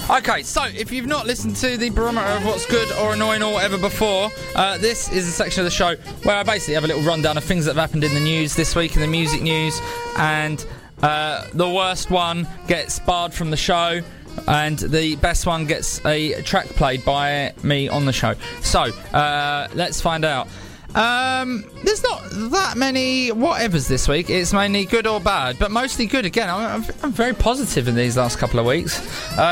Okay, so if you've not listened to the barometer of what's good or annoying or whatever before, this is a section of the show where I basically have a little rundown of things that have happened in the news this week, in the music news, and the worst one gets barred from the show, and the best one gets a track played by me on the show. So, let's find out. There's not that many whatevers this week. It's mainly good or bad, but mostly good. Again, I'm very positive in these last couple of weeks.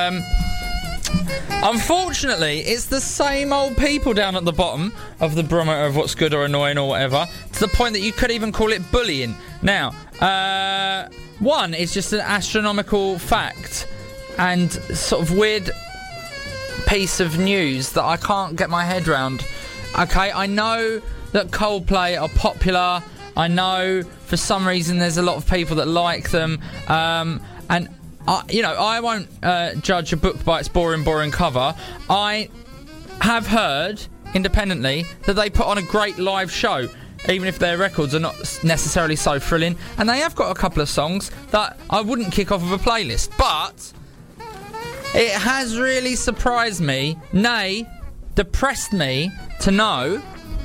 Unfortunately, it's the same old people down at the bottom of the barometer of what's good or annoying or whatever, to the point that you could even call it bullying. Now, one is just an astronomical fact and sort of weird piece of news that I can't get my head round. Okay, I know that Coldplay are popular. I know for some reason there's a lot of people that like them. And I won't judge a book by its boring cover. I have heard independently that they put on a great live show, even if their records are not necessarily so thrilling. And they have got a couple of songs that I wouldn't kick off of a playlist. But it has really surprised me, nay, depressed me to know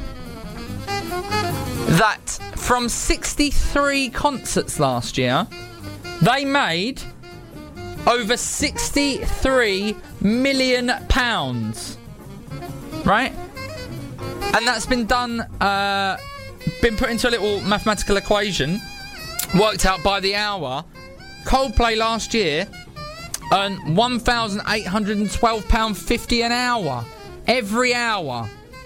that from 63 concerts last year, they made over £63 million. Right? And that's been done, been put into a little mathematical equation, worked out by the hour. Coldplay last year earned £1,812.50 an hour. Every hour.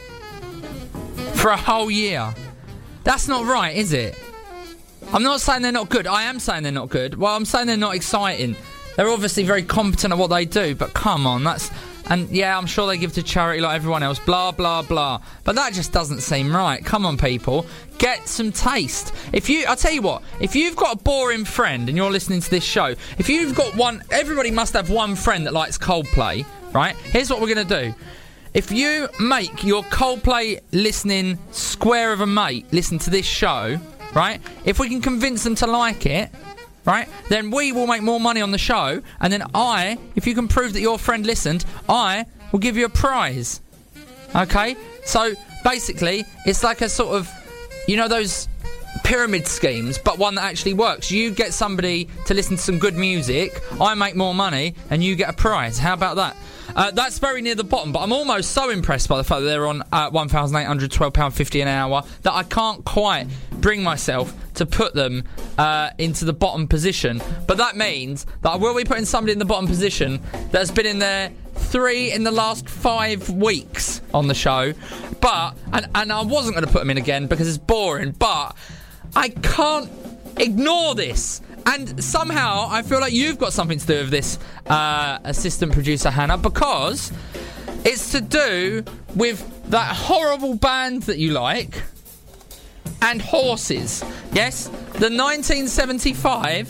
For a whole year. That's not right, is it? I'm not saying they're not good. I am saying they're not good. Well, I'm saying they're not exciting. They're obviously very competent at what they do, but come on, that's... And yeah, I'm sure they give to charity like everyone else, blah, blah, blah. But that just doesn't seem right. Come on, people. Get some taste. I'll tell you what, if you've got a boring friend and you're listening to this show, if you've got one... Everybody must have one friend that likes Coldplay, right? Here's what we're going to do. If you make your Coldplay listening square of a mate listen to this show, right? If we can convince them to like it, right? Then we will make more money on the show. And then if you can prove that your friend listened, I will give you a prize. Okay? So, basically, it's like a sort of, those pyramid schemes, but one that actually works. You get somebody to listen to some good music, I make more money, and you get a prize. How about that? That's very near the bottom, but I'm almost so impressed by the fact that they're on £1,812.50 an hour that I can't quite bring myself to put them into the bottom position. But that means that I will be putting somebody in the bottom position that has been in there 3 in the last 5 weeks on the show. But, and I wasn't going to put them in again because it's boring, but I can't ignore this. And somehow I feel like you've got something to do with this, assistant producer Hannah, because it's to do with that horrible band that you like and horses. Yes, the 1975,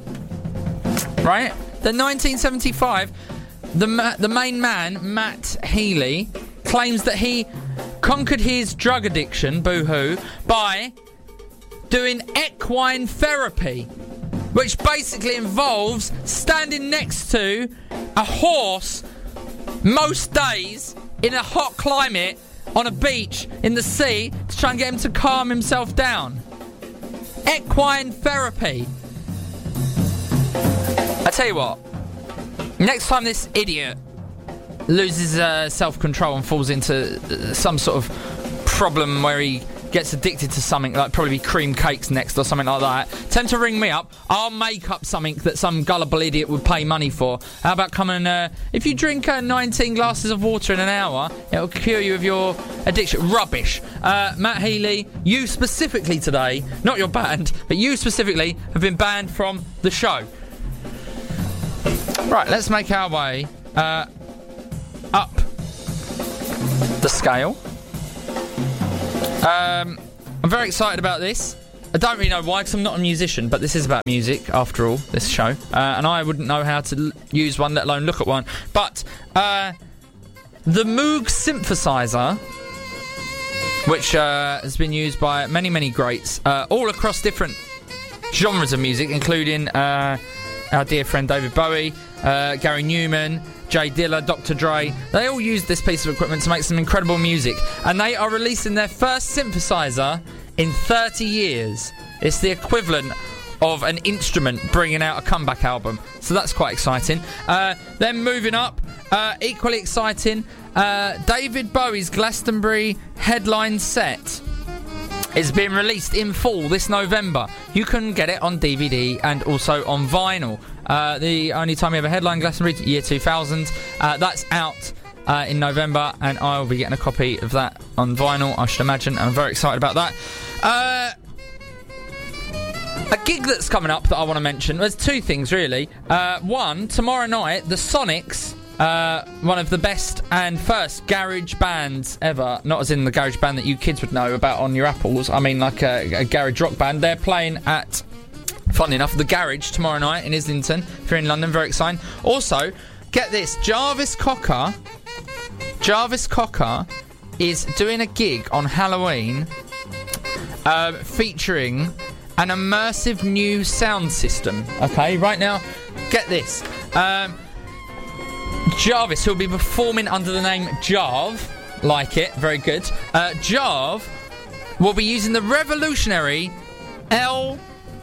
right? The 1975, the main man, Matt Healy, claims that he conquered his drug addiction, boo-hoo, by doing equine therapy, which basically involves standing next to a horse most days in a hot climate on a beach in the sea to try and get him to calm himself down. Equine therapy. I tell you what, next time this idiot loses self-control and falls into some sort of problem where he gets addicted to something, like probably cream cakes next or something like that, tend to ring me up. I'll make up something that some gullible idiot would pay money for. How about coming if you drink 19 glasses of water in an hour, it'll cure you of your addiction. Rubbish. Matt Healy, you specifically today, not your band, but you specifically have been banned from the show. Right, let's make our way up the scale. I'm very excited about this. I don't really know why, because I'm not a musician, but this is about music, after all, this show. And I wouldn't know how to use one, let alone look at one. But the Moog synthesizer, which has been used by many, many greats, all across different genres of music, including our dear friend David Bowie, Gary Newman, Jay Dilla, Dr. Dre. They all used this piece of equipment to make some incredible music. And they are releasing their first synthesizer in 30 years. It's the equivalent of an instrument bringing out a comeback album. So that's quite exciting. Then moving up, equally exciting, David Bowie's Glastonbury headline set is being released in full this November. You can get it on DVD and also on vinyl. The only time he ever headlined Glastonbury, year 2000. That's out in November, and I'll be getting a copy of that on vinyl, I should imagine, and I'm very excited about that. A gig that's coming up that I want to mention, there's two things really. One, tomorrow night, the Sonics, one of the best and first garage bands ever, not as in the garage band that you kids would know about on your Apples, I mean like a garage rock band. They're playing at, funnily enough, the Garage tomorrow night in Islington. If you're in London, very exciting. Also, get this, Jarvis Cocker is doing a gig on Halloween featuring an immersive new sound system. Okay, right now, get this. Jarvis, who'll be performing under the name Jarv, like it, very good. Jarv will be using the revolutionary LISA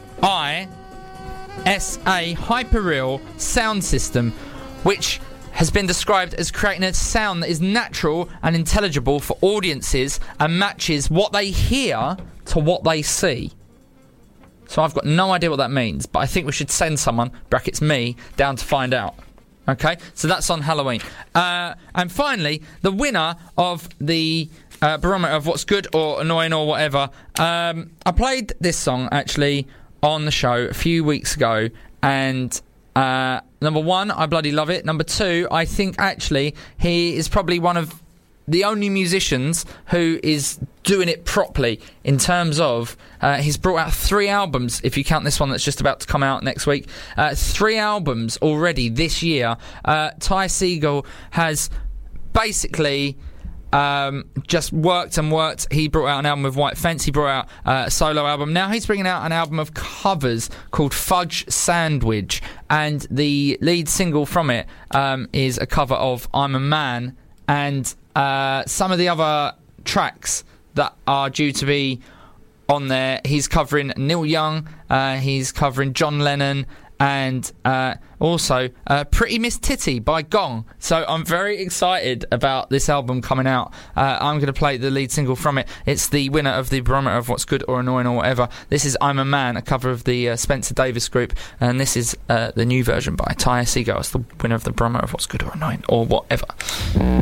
Hyperreal sound system, which has been described as creating a sound that is natural and intelligible for audiences and matches what they hear to what they see. So I've got no idea what that means, but I think we should send someone, brackets me, down to find out. Okay, so that's on Halloween. And finally, the winner of the barometer of what's good or annoying or whatever. I played this song, actually, on the show a few weeks ago, and number one, I bloody love it. Number two, I think, actually, he is probably one of the only musicians who is doing it properly in terms of he's brought out 3 albums, if you count this one that's just about to come out next week. 3 albums already this year. Ty Segall has basically just worked and worked. He brought out an album with White Fence. He brought out a solo album. Now he's bringing out an album of covers called Fudge Sandwich, and the lead single from it is a cover of I'm a Man, and some of the other tracks that are due to be on there, he's covering Neil Young, he's covering John Lennon, and also Pretty Miss Titty by Gong. So I'm very excited about this album coming out. I'm going to play the lead single from it. It's the winner of the barometer of what's good or annoying or whatever. This is I'm a Man, a cover of the Spencer Davis group, and this is the new version by Ty Segall. It's the winner of the barometer of what's good or annoying or whatever.